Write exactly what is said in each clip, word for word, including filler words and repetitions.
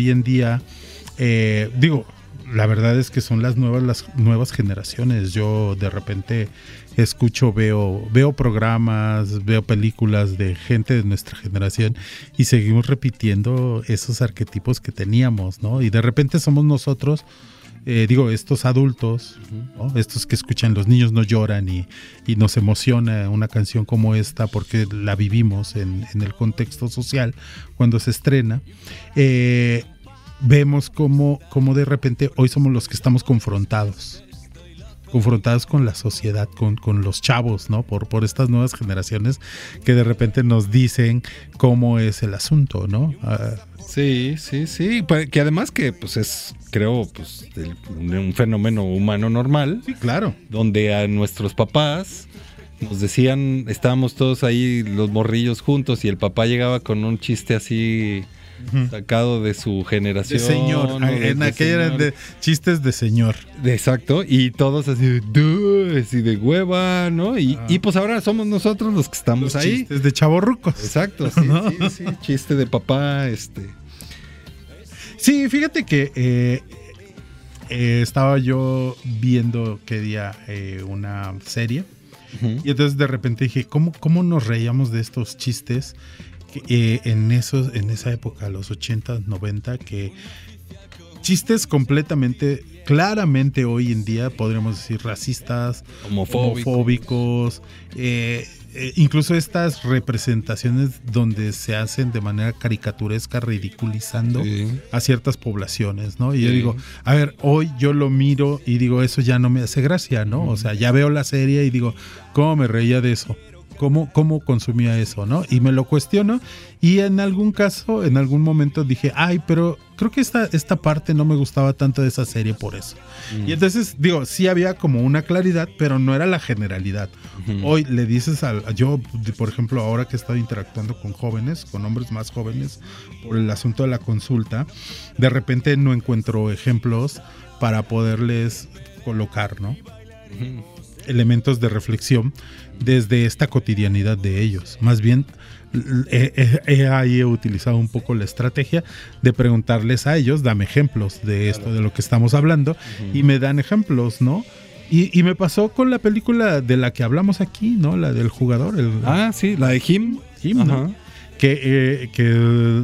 hoy en día, eh, digo, la verdad es que son las nuevas, las nuevas generaciones. Yo de repente escucho, veo, veo programas, veo películas de gente de nuestra generación y seguimos repitiendo esos arquetipos que teníamos, ¿no? Y de repente somos nosotros, eh, digo, estos adultos, ¿no? Estos que escuchan Los niños no lloran y, y nos emociona una canción como esta porque la vivimos en, en el contexto social cuando se estrena. Eh, vemos cómo, cómo de repente hoy somos los que estamos confrontados. confrontados con la sociedad, con, con los chavos, ¿no? Por, por estas nuevas generaciones que de repente nos dicen cómo es el asunto, ¿no? Uh, sí, sí, sí, que además que pues es, creo, pues el, un fenómeno humano normal. Sí, claro. Donde a nuestros papás nos decían, estábamos todos ahí los morrillos juntos y el papá llegaba con un chiste así sacado de su generación. De señor, ¿no? En de aquella eran de chistes de señor. Exacto, y todos así de, así de hueva, ¿no? Y, ah. y pues ahora somos nosotros los que estamos los ahí. Chistes de chavorrucos. Exacto, sí, ¿no? sí, sí, chiste de papá, este. Sí, fíjate que eh, eh, estaba yo viendo qué día eh, una serie uh-huh. y entonces de repente dije, ¿cómo, cómo nos reíamos de estos chistes? Eh, en esos, en esa época, los ochenta, noventa, que chistes completamente, claramente hoy en día podríamos decir racistas, homofóbicos, homofóbicos eh, eh, incluso estas representaciones donde se hacen de manera caricaturesca, ridiculizando sí. a ciertas poblaciones, ¿no? Y sí. yo digo, a ver, hoy yo lo miro y digo, eso ya no me hace gracia, ¿no? Mm. O sea, ya veo la serie y digo, ¿cómo me reía de eso? ¿Cómo, cómo consumía eso, no? Y me lo cuestiono y en algún caso, en algún momento dije, ay, pero creo que esta, esta parte no me gustaba tanto de esa serie por eso. Mm. Y entonces, digo, sí había como una claridad, pero no era la generalidad. Mm. Hoy le dices a, yo, por ejemplo, ahora que he estado interactuando con jóvenes, con hombres más jóvenes, por el asunto de la consulta, de repente no encuentro ejemplos para poderles colocar, ¿no? Mm. elementos de reflexión desde esta cotidianidad de ellos. Más bien, he, he, he, ahí he utilizado un poco la estrategia de preguntarles a ellos, dame ejemplos de esto, claro. de lo que estamos hablando, uh-huh. y me dan ejemplos, ¿no? Y, y me pasó con la película de la que hablamos aquí, ¿no? La del jugador. El, ah, sí, la de Him. Him, uh-huh. ¿no? Que, eh, que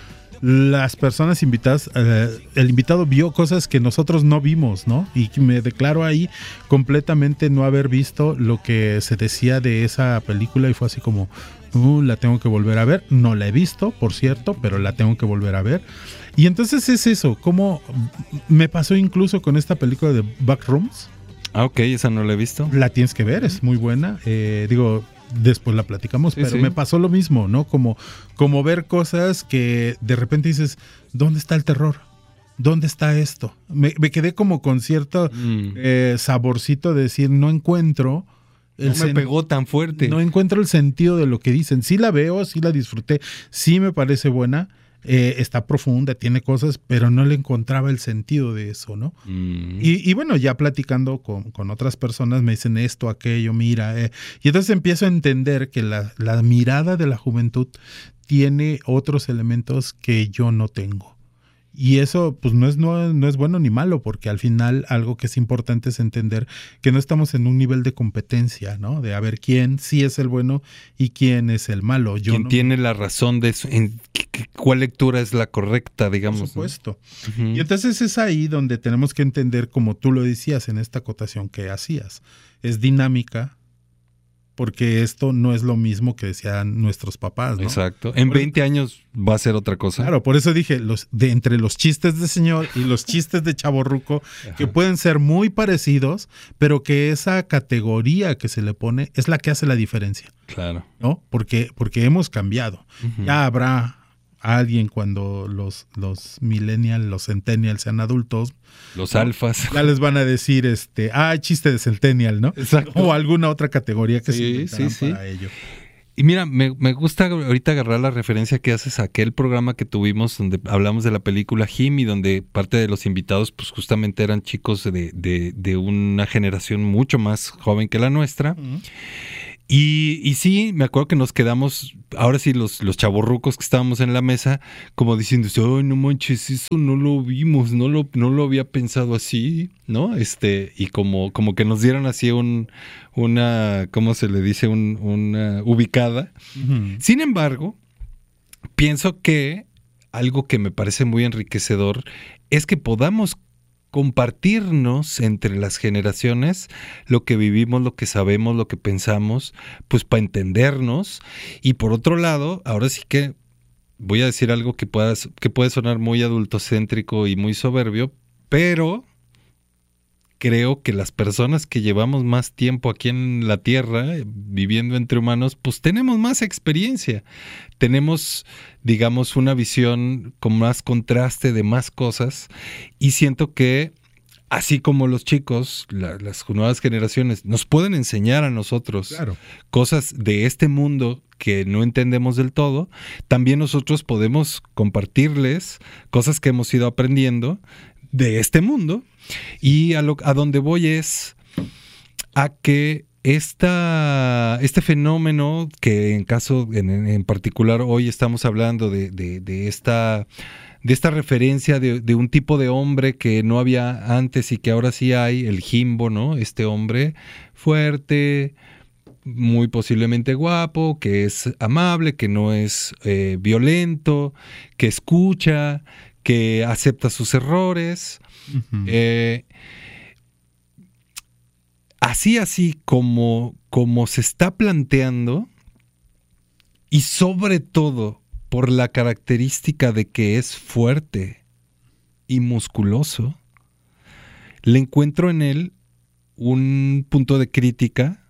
las personas invitadas, eh, el invitado vio cosas que nosotros no vimos, ¿no? Y me declaro ahí completamente no haber visto lo que se decía de esa película y fue así como, uh, la tengo que volver a ver. No la he visto, por cierto, pero la tengo que volver a ver. Y entonces es eso, como me pasó incluso con esta película de Backrooms. Ah, ok, esa no la he visto. La tienes que ver, es muy buena. Eh, digo... Después la platicamos, sí, pero sí. me pasó lo mismo, ¿no? Como, como ver cosas que de repente dices, ¿dónde está el terror? ¿Dónde está esto? Me, me quedé como con cierto mm. eh, saborcito de decir, no encuentro... El no me sen- pegó tan fuerte. No encuentro el sentido de lo que dicen. Sí la veo, sí la disfruté, sí me parece buena, eh, está profunda, tiene cosas, pero no le encontraba el sentido de eso, ¿no? Mm. Y, y bueno, ya platicando con, con otras personas me dicen esto, aquello, mira, eh, y entonces empiezo a entender que la, la mirada de la juventud tiene otros elementos que yo no tengo. Y eso pues no es, no, no es bueno ni malo, porque al final algo que es importante es entender que no estamos en un nivel de competencia, ¿no? De a ver quién sí es el bueno y quién es el malo. Yo ¿Quién no... tiene la razón de eso? ¿En cuál lectura es la correcta, digamos? Por supuesto. ¿No? Uh-huh. Y entonces es ahí donde tenemos que entender, como tú lo decías en esta acotación que hacías, es dinámica, porque esto no es lo mismo que decían nuestros papás, ¿no? Exacto. En por veinte años va a ser otra cosa. Claro, por eso dije, los de entre los chistes de señor y los chistes de chavorruco, que pueden ser muy parecidos, pero que esa categoría que se le pone es la que hace la diferencia. Claro. ¿No? Porque, porque hemos cambiado. Uh-huh. Ya habrá alguien cuando los, los millennials, los centennials sean adultos, los alfas, ya les van a decir, este, ah, chiste de centennial, ¿no? Exacto. O alguna otra categoría que sí, se inventarán sí, sí. para ello. Y mira, me, me gusta ahorita agarrar la referencia que haces a aquel programa que tuvimos donde hablamos de la película Him y donde parte de los invitados pues justamente eran chicos de, de, de una generación mucho más joven que la nuestra. Uh-huh. Y, y sí, me acuerdo que nos quedamos, ahora sí, los, los chavorrucos que estábamos en la mesa, como diciendo, ay, no manches, eso no lo vimos, no lo, no lo había pensado así, ¿no? Este, y como, como que nos dieron así un, una, ¿cómo se le dice? Un, una ubicada. Uh-huh. Sin embargo, pienso que algo que me parece muy enriquecedor es que podamos compartirnos entre las generaciones lo que vivimos, lo que sabemos, lo que pensamos, pues para entendernos. Y por otro lado, ahora sí que voy a decir algo que, pueda, que puede sonar muy adultocéntrico y muy soberbio, pero creo que las personas que llevamos más tiempo aquí en la Tierra, viviendo entre humanos, pues tenemos más experiencia. Tenemos, digamos, una visión con más contraste de más cosas, y siento que, así como los chicos, la, las nuevas generaciones, nos pueden enseñar a nosotros claro. cosas de este mundo que no entendemos del todo, también nosotros podemos compartirles cosas que hemos ido aprendiendo de este mundo. Y a, lo, a donde voy es a que esta, este fenómeno, que en caso, en, en particular hoy estamos hablando de, de, de, esta, de esta referencia de, de un tipo de hombre que no había antes y que ahora sí hay, el Jimbo, ¿no? Este hombre fuerte, muy posiblemente guapo, que es amable, que no es eh, violento, que escucha, que acepta sus errores. Uh-huh. Eh, así, así como, como se está planteando, y sobre todo por la característica de que es fuerte y musculoso, le encuentro en él un punto de crítica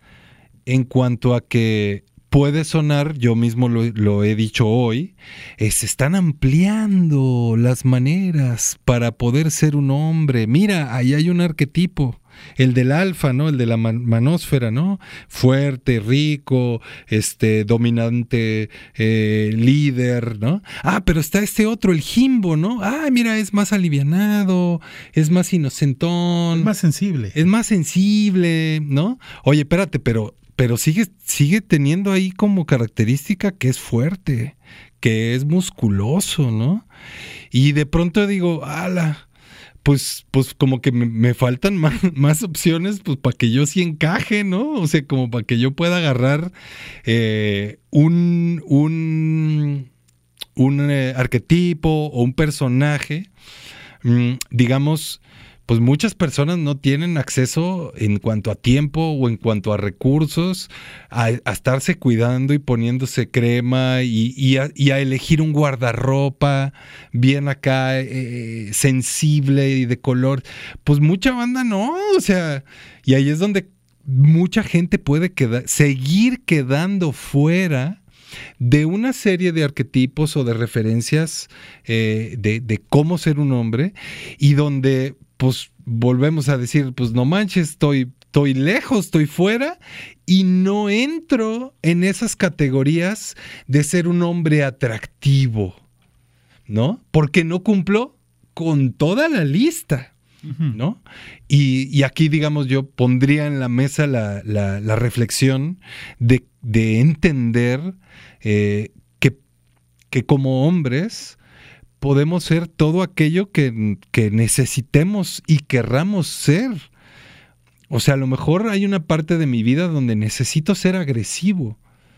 en cuanto a que puede sonar, yo mismo lo, lo he dicho hoy, eh, se están ampliando las maneras para poder ser un hombre. Mira, ahí hay un arquetipo, el del alfa, ¿no? El de la man- manósfera, ¿no? Fuerte, rico, este, dominante, eh, líder, ¿no? Ah, pero está este otro, el Jimbo, ¿no? Ah, mira, es más alivianado, es más inocentón. Es más sensible. Es más sensible, ¿no? Oye, espérate, pero... Pero sigue, sigue teniendo ahí como característica que es fuerte, que es musculoso, ¿no? Y de pronto digo, ala, pues, pues como que me, me faltan más, más opciones pues para que yo sí encaje, ¿no? O sea, como para que yo pueda agarrar eh, un, un, un eh, arquetipo o un personaje, mmm, digamos... Pues muchas personas no tienen acceso en cuanto a tiempo o en cuanto a recursos a, a estarse cuidando y poniéndose crema y, y, a, y a elegir un guardarropa bien acá, eh, sensible y de color. Pues mucha banda no, o sea, y ahí es donde mucha gente puede quedar, seguir quedando fuera de una serie de arquetipos o de referencias eh, de, de cómo ser un hombre, y donde pues volvemos a decir, pues no manches, estoy, estoy lejos, estoy fuera y no entro en esas categorías de ser un hombre atractivo, ¿no? Porque no cumplo con toda la lista, ¿no? Y, y aquí, digamos, yo pondría en la mesa la, la, la reflexión de, de entender eh, que, que como hombres podemos ser todo aquello que, que necesitemos y querramos ser. O sea, a lo mejor hay una parte de mi vida donde necesito ser agresivo,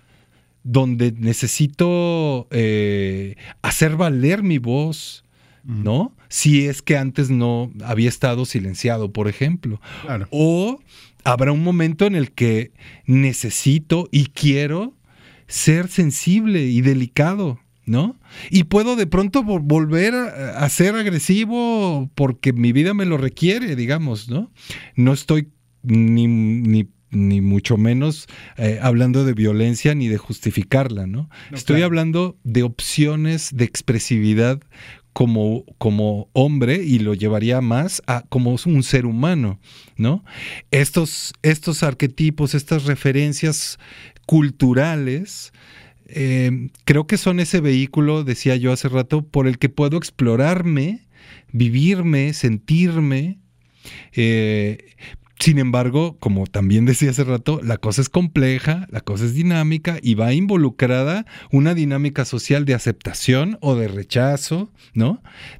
donde necesito eh, hacer valer mi voz, ¿no? Si es que antes no había estado silenciado, por ejemplo. Claro. O habrá un momento en el que necesito y quiero ser sensible y delicado, ¿no? Y puedo de pronto volver a, a ser agresivo porque mi vida me lo requiere, digamos, ¿no? No estoy ni, ni, ni mucho menos eh, hablando de violencia ni de justificarla, ¿no? no estoy claro. hablando de opciones de expresividad como, como hombre, y lo llevaría más a como un ser humano, ¿no? Estos, estos arquetipos, estas referencias culturales, Eh, creo que son ese vehículo, decía yo hace rato, por el que puedo explorarme, vivirme, sentirme, eh, Sin embargo, como también decía hace rato, la cosa es compleja, la cosa es dinámica y va involucrada una dinámica social de aceptación o de rechazo, ¿no?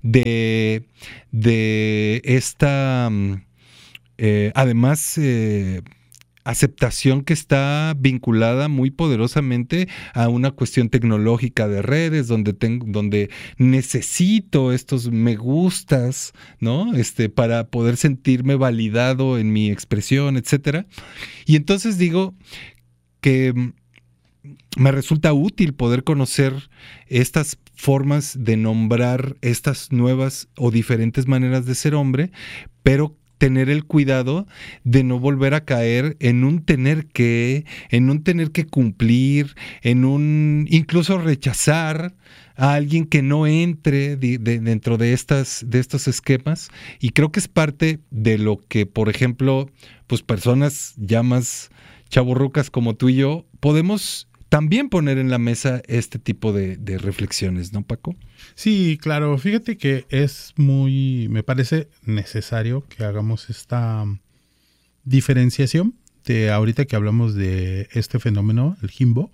De, de esta, eh, además, eh, aceptación que está vinculada muy poderosamente a una cuestión tecnológica de redes, donde tengo, donde necesito estos me gustas, ¿no? Este, para poder sentirme validado en mi expresión, etcétera. Y entonces digo que me resulta útil poder conocer estas formas de nombrar estas nuevas o diferentes maneras de ser hombre, pero tener el cuidado de no volver a caer en un tener que, en un tener que cumplir, en un incluso rechazar a alguien que no entre de, de, dentro de estas, de estos esquemas. Y creo que es parte de lo que, por ejemplo, pues personas ya más chavorrucas como tú y yo podemos también poner en la mesa este tipo de, de reflexiones, ¿no, Paco? Sí, claro. Fíjate que es muy, me parece necesario que hagamos esta diferenciación de ahorita que hablamos de este fenómeno, el Jimbo.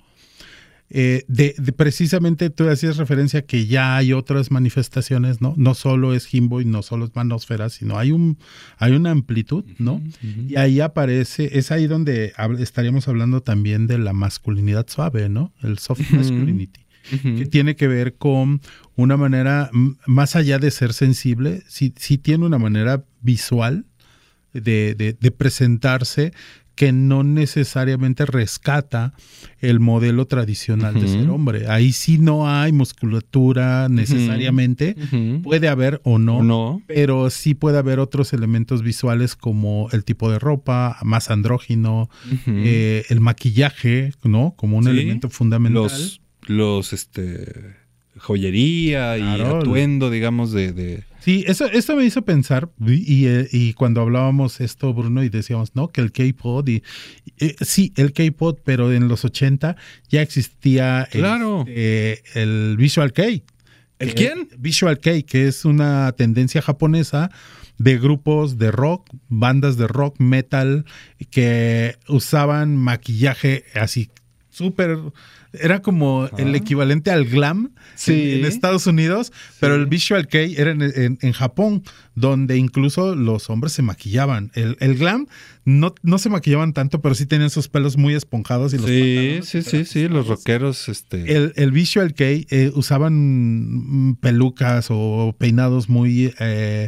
Eh, de, de precisamente tú hacías referencia a que ya hay otras manifestaciones, ¿no? No solo es Jimbo y no solo es Manósfera, sino hay un hay una amplitud, ¿no? Uh-huh. Y ahí aparece, es ahí donde hab- estaríamos hablando también de la masculinidad suave, ¿no? El soft uh-huh. masculinity, uh-huh. que tiene que ver con una manera, m- más allá de ser sensible, sí, sí tiene una manera visual de, de, de presentarse que no necesariamente rescata el modelo tradicional uh-huh. de ser hombre. Ahí sí no hay musculatura necesariamente, uh-huh. puede haber o no, no, pero sí puede haber otros elementos visuales como el tipo de ropa, más andrógino, uh-huh. eh, el maquillaje, ¿no? Como un sí, elemento fundamental. Los, los este, joyería claro. y atuendo, digamos, de... de... Sí, eso, eso me hizo pensar, y, y, y cuando hablábamos esto, Bruno, y decíamos, ¿no? Que el K-pop, y, y, sí, el K-pop, pero en los ochenta ya existía claro. el, eh, el Visual Kei. ¿El quién? Visual Kei, que es una tendencia japonesa de grupos de rock, bandas de rock, metal, que usaban maquillaje así súper... Era como ah. el equivalente al glam sí. en, en Estados Unidos, sí. pero el Visual Kei era en, en, en Japón, donde incluso los hombres se maquillaban. El, el glam no, no se maquillaban tanto, pero sí tenían sus pelos muy esponjados. Y los sí, sí, sí, sí, los rockeros. Este... El, el Visual Kei eh, usaban pelucas o peinados muy, eh,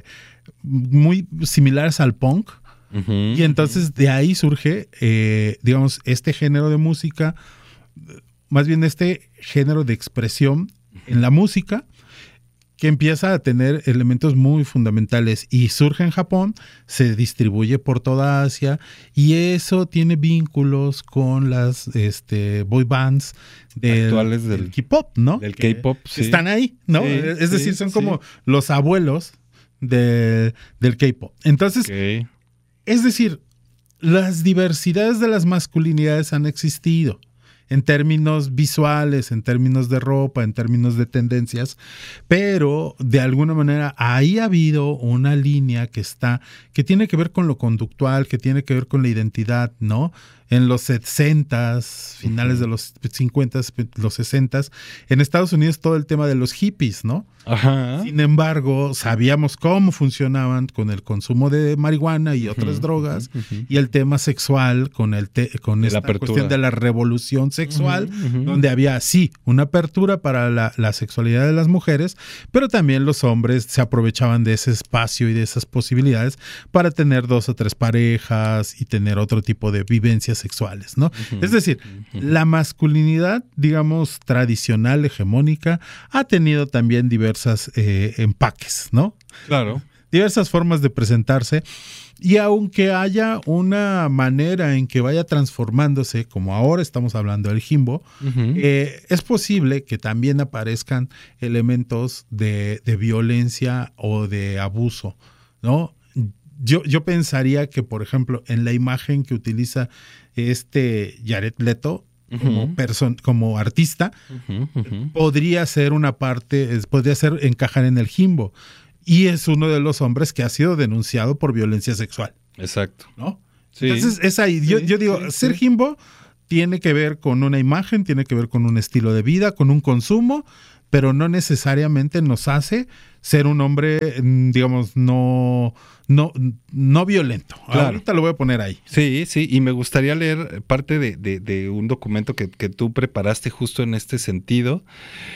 muy similares al punk. Uh-huh, y entonces uh-huh. de ahí surge, eh, digamos, este género de música, más bien este género de expresión en la música, que empieza a tener elementos muy fundamentales y surge en Japón, se distribuye por toda Asia y eso tiene vínculos con las este, boy bands del, actuales del, del K-pop, ¿no? Del K-pop, que, sí. que están ahí, ¿no? Sí, es decir, sí, son sí. como los abuelos de, del K-pop. Entonces, okay. es decir, las diversidades de las masculinidades han existido. En términos visuales, en términos de ropa, en términos de tendencias, pero de alguna manera ahí ha habido una línea que está, que tiene que ver con lo conductual, que tiene que ver con la identidad, ¿no? En los sesentas, finales uh-huh. de los cincuentas, los sesentas, en Estados Unidos todo el tema de los hippies, ¿no? Ajá. Sin embargo, sabíamos cómo funcionaban con el consumo de marihuana y otras uh-huh, drogas uh-huh. y el tema sexual con el te- con de esta cuestión de la revolución sexual, uh-huh, uh-huh. donde había sí una apertura para la, la sexualidad de las mujeres, pero también los hombres se aprovechaban de ese espacio y de esas posibilidades para tener dos o tres parejas y tener otro tipo de vivencias sexuales, ¿no? Uh-huh, es decir, uh-huh. la masculinidad, digamos, tradicional, hegemónica, ha tenido también diversas Eh, empaques, ¿no? Claro. Diversas formas de presentarse y aunque haya una manera en que vaya transformándose, como ahora estamos hablando del Jimbo, uh-huh. eh, es posible que también aparezcan elementos de, de violencia o de abuso, ¿no? Yo, yo pensaría que, por ejemplo, en la imagen que utiliza este Jared Leto, Como, uh-huh. person, como artista, uh-huh, uh-huh. podría ser una parte, podría ser encajar en el Jimbo. Y es uno de los hombres que ha sido denunciado por violencia sexual. Exacto. ¿No? Sí. Entonces es ahí, yo, yo digo, sí, ser sí. Jimbo tiene que ver con una imagen, tiene que ver con un estilo de vida, con un consumo, pero no necesariamente nos hace ser un hombre, digamos, no, no, no violento. Claro. Ahorita lo voy a poner ahí. Sí, sí, y me gustaría leer parte de, de, de un documento que, que tú preparaste justo en este sentido.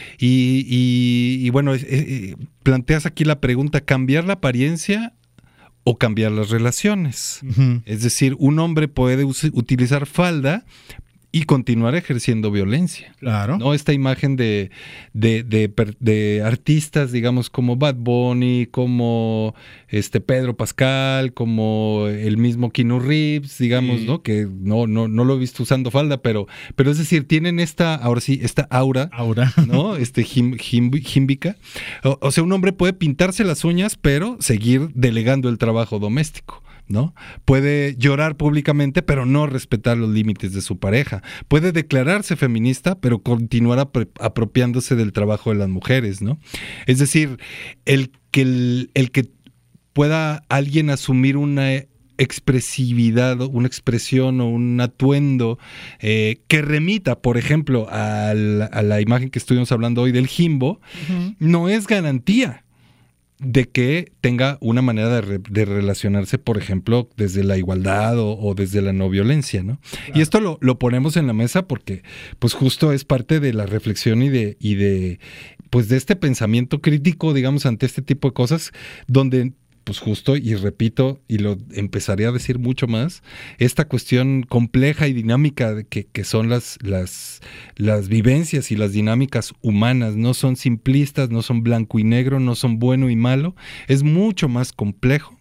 Y, y, y bueno, eh, eh, planteas aquí la pregunta, ¿cambiar la apariencia o cambiar las relaciones? Uh-huh. Es decir, un hombre puede us- utilizar falda y continuar ejerciendo violencia. Claro. ¿No? Esta imagen de, de, de, de artistas, digamos, como Bad Bunny, como este Pedro Pascal, como el mismo Keanu Reeves, digamos, sí. ¿no? Que no, no, no lo he visto usando falda, pero, pero es decir, tienen esta, ahora sí, esta aura, aura. ¿no? Este jim, jim, jimbica. O, o sea, un hombre puede pintarse las uñas, pero seguir delegando el trabajo doméstico, ¿no? Puede llorar públicamente, pero no respetar los límites de su pareja. Puede declararse feminista, pero continuar apro- apropiándose del trabajo de las mujeres, ¿no? Es decir, el que, el, el que pueda alguien asumir una expresividad, una expresión o un atuendo eh, que remita, por ejemplo, a la, a la imagen que estuvimos hablando hoy del Jimbo, uh-huh. no es garantía de que tenga una manera de, re, de relacionarse, por ejemplo, desde la igualdad o, o desde la no violencia, ¿no? Claro. Y esto lo, lo ponemos en la mesa porque, pues, justo es parte de la reflexión y de, y de, pues, de este pensamiento crítico, digamos, ante este tipo de cosas, donde, pues, justo, y repito, y lo empezaré a decir mucho más, esta cuestión compleja y dinámica de que, que son las, las, las vivencias y las dinámicas humanas, no son simplistas, no son blanco y negro, no son bueno y malo, es mucho más complejo.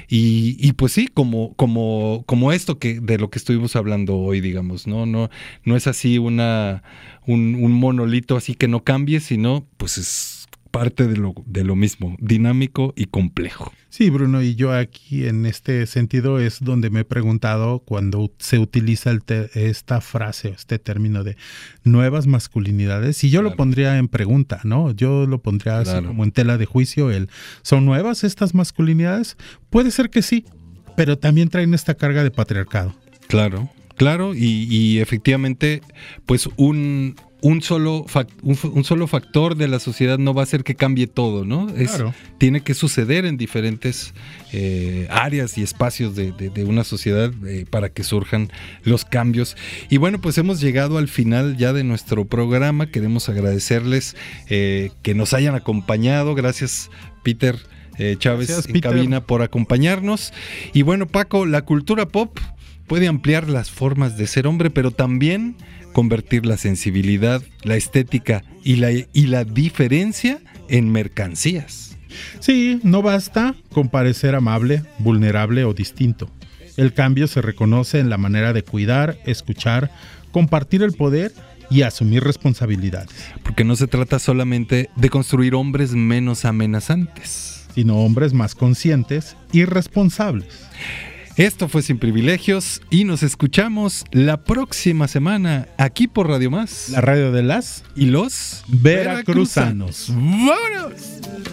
Y, y pues sí, como, como, como esto que de lo que estuvimos hablando hoy, digamos, no, no, no es así una, un, un monolito así que no cambie, sino pues es parte de lo, de lo mismo, dinámico y complejo. Sí, Bruno, y yo aquí en este sentido es donde me he preguntado cuando se utiliza el te, esta frase, este término de nuevas masculinidades, y yo claro. lo pondría en pregunta, ¿no? Yo lo pondría claro. así como en tela de juicio, el ¿son nuevas estas masculinidades? Puede ser que sí, pero también traen esta carga de patriarcado. Claro, claro, y, y efectivamente, pues un... Un solo, fact, un, un solo factor de la sociedad no va a hacer que cambie todo, ¿no? Es, claro. Tiene que suceder en diferentes eh, áreas y espacios de, de, de una sociedad eh, para que surjan los cambios. Y bueno, pues hemos llegado al final ya de nuestro programa. Queremos agradecerles eh, que nos hayan acompañado. Gracias, Peter eh, Chávez, Gracias, en Peter. Cabina, por acompañarnos. Y bueno, Paco, la cultura pop puede ampliar las formas de ser hombre, pero también convertir la sensibilidad, la estética y la, y la diferencia en mercancías. Sí, no basta con parecer amable, vulnerable o distinto. El cambio se reconoce en la manera de cuidar, escuchar, compartir el poder y asumir responsabilidades. Porque no se trata solamente de construir hombres menos amenazantes, sino hombres más conscientes y responsables. Esto fue Sin Privilegios y nos escuchamos la próxima semana aquí por Radio Más, la radio de las y los veracruzanos. ¡Vámonos!